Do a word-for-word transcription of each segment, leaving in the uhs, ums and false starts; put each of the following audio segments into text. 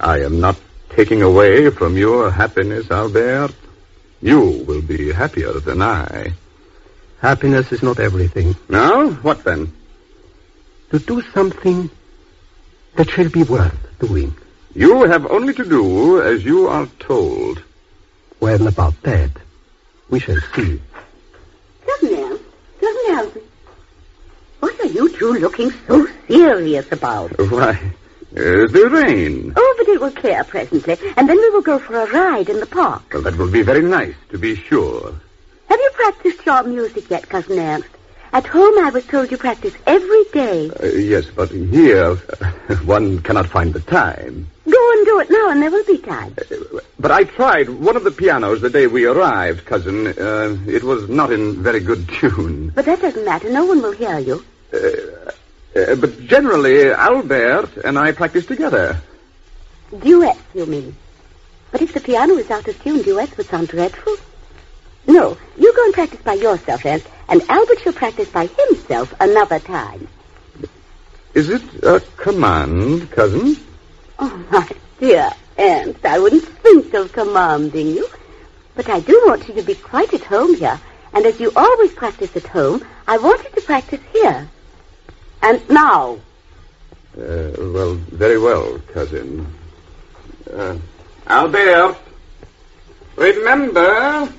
I am not taking away from your happiness, Albert. You will be happier than I. Happiness is not everything. No? What then? To do something that shall be worth doing. You have only to do as you are told. Well, about that, we shall see. Cousin Ernst, Cousin Albert, what are you two looking so serious about? Why, uh, the rain. Oh, but it will clear presently, and then we will go for a ride in the park. Well, that will be very nice, to be sure. Have you practiced your music yet, Cousin Ernst? At home, I was told you practice every day. Uh, yes, but here, one cannot find the time. Go and do it now, and there will be time. Uh, but I tried one of the pianos the day we arrived, cousin. Uh, it was not in very good tune. But that doesn't matter. No one will hear you. Uh, uh, but generally, Albert and I practice together. Duets, you mean? But if the piano is out of tune, duets would sound dreadful. No, you go and practice by yourself, Ernst, and Albert shall practice by himself another time. Is it a command, cousin? Oh, my dear Ernst, I wouldn't think of commanding you. But I do want you to be quite at home here. And as you always practice at home, I want you to practice here. And now. Uh, well, very well, cousin. Uh, Albert, remember...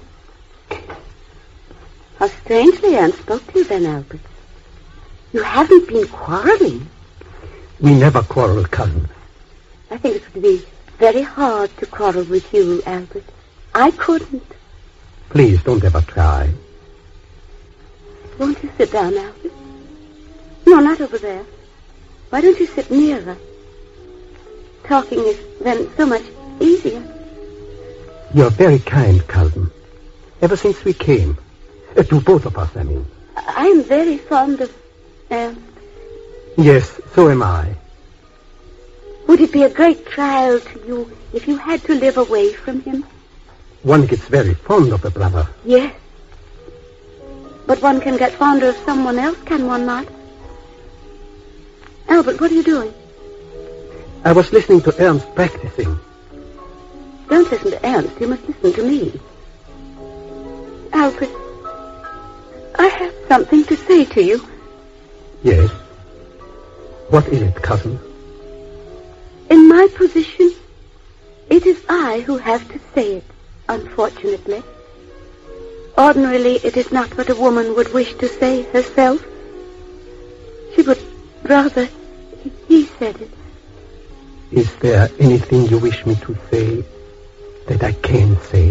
How strangely Ernst spoke to you then, Albert. You haven't been quarreling. We never quarrel, cousin. I think it would be very hard to quarrel with you, Albert. I couldn't. Please don't ever try. Won't you sit down, Albert? No, not over there. Why don't you sit nearer? Talking is then so much easier. You're very kind, cousin. Ever since we came. Uh, to both of us, I mean. I am very fond of Ernst. Yes, so am I. Would it be a great trial to you if you had to live away from him? One gets very fond of a brother. Yes. But one can get fonder of someone else, can one not? Albert, what are you doing? I was listening to Ernst practicing. Don't listen to Ernst. You must listen to me. Albert, I have something to say to you. Yes? What is it, cousin? In my position, it is I who have to say it, unfortunately. Ordinarily, it is not what a woman would wish to say herself. She would rather he said it. Is there anything you wish me to say that I can say?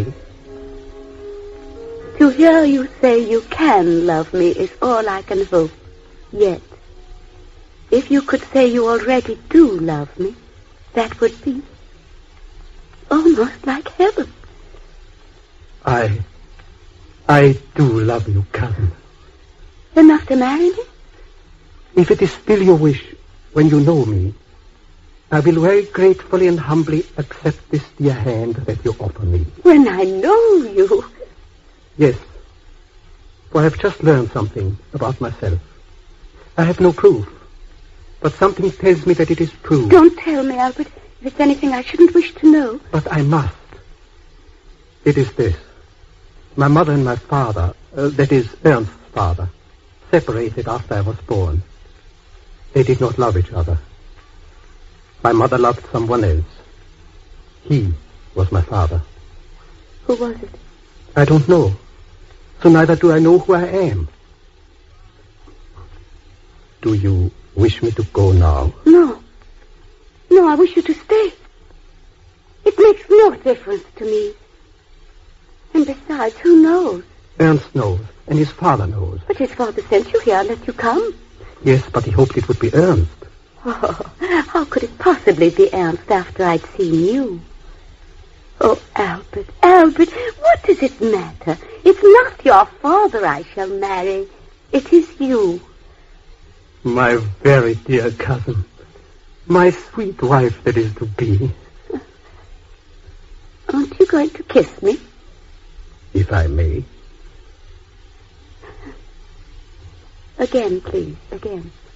To hear you say you can love me is all I can hope. Yet, if you could say you already do love me, that would be almost like heaven. I... I do love you, cousin. Enough to marry me? If it is still your wish, when you know me, I will very gratefully and humbly accept this dear hand that you offer me. When I know you... Yes, for I have just learned something about myself. I have no proof, but something tells me that it is true. Don't tell me, Albert, if it's anything I shouldn't wish to know. But I must. It is this. My mother and my father, uh, that is, Ernst's father, separated after I was born. They did not love each other. My mother loved someone else. He was my father. Who was it? I don't know. So neither do I know who I am. Do you wish me to go now? No. No, I wish you to stay. It makes no difference to me. And besides, who knows? Ernst knows, and his father knows. But his father sent you here and let you come. Yes, but he hoped it would be Ernst. Oh, how could it possibly be Ernst after I'd seen you? Oh, Albert, Albert, what does it matter? It's not your father I shall marry. It is you. My very dear cousin. My sweet wife that is to be. Aren't you going to kiss me? If I may. Again, please, again.